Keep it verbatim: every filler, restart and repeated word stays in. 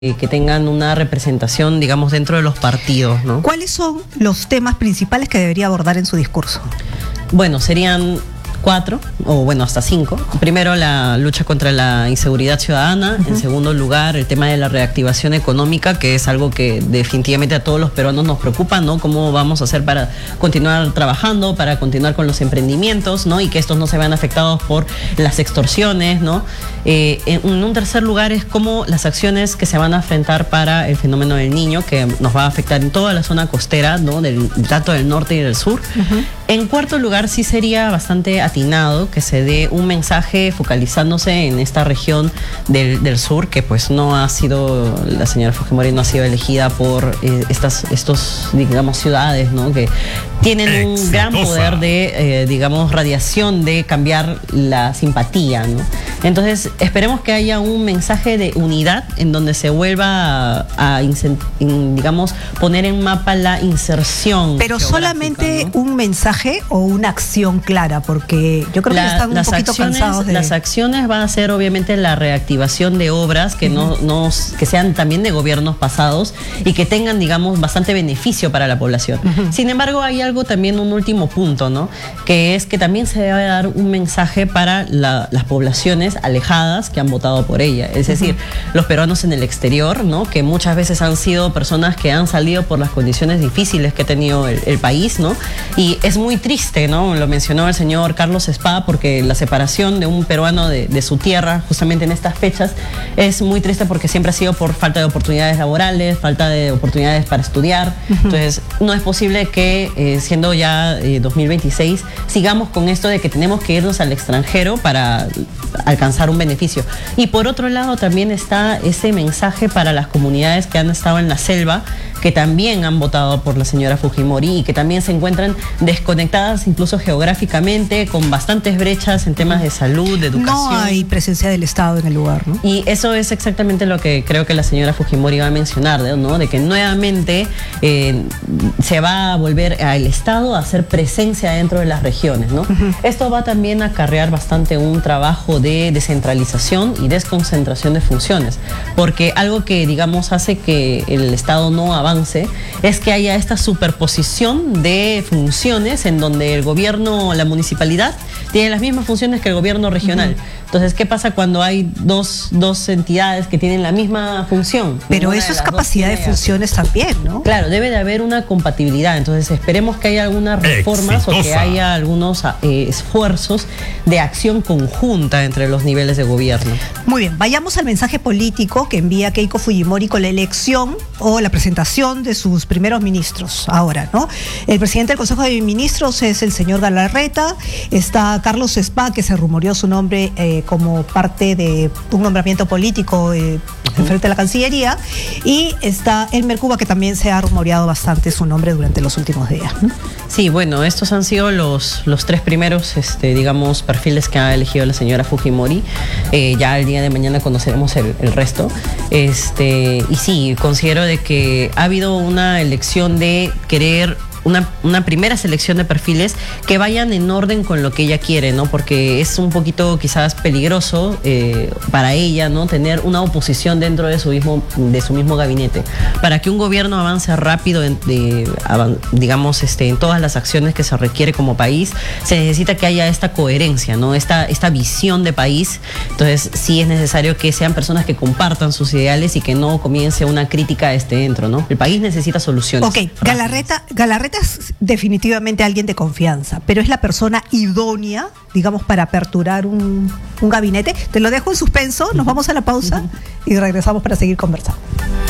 eh, que tengan una representación, digamos, dentro de los partidos, ¿no? ¿Cuáles son los temas principales que debería abordar en su discurso? Bueno, serían cuatro, o bueno, hasta cinco. Primero, la lucha contra la inseguridad ciudadana. Uh-huh. En segundo lugar, el tema de la reactivación económica, que es algo que definitivamente a todos los peruanos nos preocupa, ¿no? Cómo vamos a hacer para continuar trabajando, para continuar con los emprendimientos, ¿no? Y que estos no se vean afectados por las extorsiones, ¿no? Eh, en un tercer lugar es cómo las acciones que se van a enfrentar para el fenómeno del Niño, que nos va a afectar en toda la zona costera, ¿no? Del, tanto del norte y del sur. Uh-huh. En cuarto lugar, sí sería bastante atinado que se dé un mensaje focalizándose en esta región del, del sur, que pues no ha sido, la señora Fujimori no ha sido elegida por eh, estas estos, digamos, ciudades, ¿no? Que tienen Exitosa. un gran poder de, eh, digamos, radiación de cambiar la simpatía, ¿no? Entonces, esperemos que haya un mensaje de unidad en donde se vuelva a, a in, digamos, poner en mapa la inserción. Pero solamente, ¿no?, un mensaje o una acción clara, porque yo creo la, que están un poquito acciones, cansados de... Las acciones van a ser obviamente la reactivación de obras que, uh-huh. no, no, que sean también de gobiernos pasados y que tengan, digamos, bastante beneficio para la población. Uh-huh. Sin embargo, hay algo también, un último punto, ¿no? Que es que también se debe dar un mensaje para la, las poblaciones alejadas que han votado por ella. Es uh-huh. decir, los peruanos en el exterior, ¿no? Que muchas veces han sido personas que han salido por las condiciones difíciles que ha tenido el, el país, ¿no? Y es muy triste, ¿no? Lo mencionó el señor Carlos Spa, porque la separación de un peruano de, de su tierra, justamente en estas fechas, es muy triste porque siempre ha sido por falta de oportunidades laborales, falta de oportunidades para estudiar. Uh-huh. Entonces, no es posible que, eh, siendo ya eh, dos mil veintiséis, sigamos con esto de que tenemos que irnos al extranjero para alcanzar un beneficio. Y por otro lado, también está ese mensaje para las comunidades que han estado en la selva, que también han votado por la señora Fujimori y que también se encuentran desconectadas incluso geográficamente, con bastantes brechas en temas de salud, de educación. No hay presencia del Estado en el lugar, ¿no? Y eso es exactamente lo que creo que la señora Fujimori va a mencionar, ¿no? De que nuevamente eh, se va a volver al Estado a hacer presencia dentro de las regiones, ¿no? Uh-huh. Esto va también a acarrear bastante un trabajo de descentralización y desconcentración de funciones, porque algo que, digamos, hace que el Estado no avance es que haya esta superposición de funciones en donde el gobierno, la municipalidad, tiene las mismas funciones que el gobierno regional. Uh-huh. Entonces, ¿qué pasa cuando hay dos, dos entidades que tienen la misma función? Pero eso es capacidad de funciones también, ¿no? Claro, debe de haber una compatibilidad. Entonces, esperemos que haya algunas reformas Exitosa. o que haya algunos eh, esfuerzos de acción conjunta entre los niveles de gobierno. Muy bien, vayamos al mensaje político que envía Keiko Fujimori con la elección o la presentación de sus primeros ministros ahora, ¿no? El presidente del Consejo de Ministros es el señor Galarreta, está Carlos Spa, que se rumoreó su nombre eh, como parte de un nombramiento político eh, en frente a la Cancillería, y está Elmer Cuba, que también se ha rumoreado bastante su nombre durante los últimos días, ¿no? Sí, bueno, estos han sido los, los tres primeros, este, digamos, perfiles que ha elegido la señora Fujimori. Eh, ya el día de mañana conoceremos el, el resto. Este, y sí, considero de que ha habido una elección de querer Una, una primera selección de perfiles que vayan en orden con lo que ella quiere, ¿no? Porque es un poquito quizás peligroso eh, para ella, ¿no? Tener una oposición dentro de su mismo, de su mismo gabinete. Para que un gobierno avance rápido, en, de, avan, digamos, este, en todas las acciones que se requiere como país, se necesita que haya esta coherencia, ¿no? Esta, esta visión de país. Entonces, sí es necesario que sean personas que compartan sus ideales y que no comience una crítica este dentro, ¿no? El país necesita soluciones. Ok, Galarreta, Galarreta es definitivamente alguien de confianza, pero es la persona idónea, digamos, para aperturar un, un gabinete. Te lo dejo en suspenso, nos vamos a la pausa y regresamos para seguir conversando.